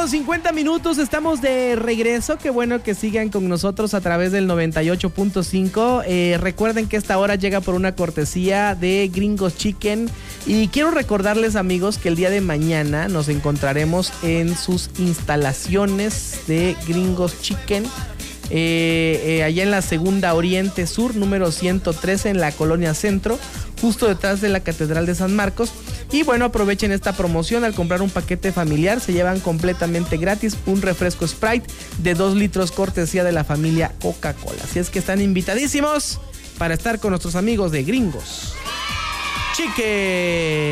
8:50, estamos de regreso. Qué bueno que sigan con nosotros a través del 98.5. Recuerden que esta hora llega por una cortesía de Gringos Chicken. Y quiero recordarles, amigos, que el día de mañana nos encontraremos en sus instalaciones de Gringos Chicken. Allá en la Segunda Oriente Sur, número 113, en la Colonia Centro, justo detrás de la Catedral de San Marcos. Y bueno, aprovechen esta promoción. Al comprar un paquete familiar se llevan completamente gratis un refresco Sprite de 2 litros cortesía de la familia Coca-Cola. Así es que están invitadísimos para estar con nuestros amigos de Gringos Chicken.